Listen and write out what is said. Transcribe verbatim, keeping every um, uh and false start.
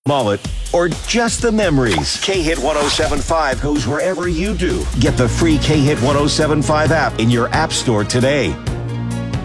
mullet, or just the memories. K-Hit one oh seven point five goes wherever you do. Get the free K-Hit one oh seven point five app in your app store today.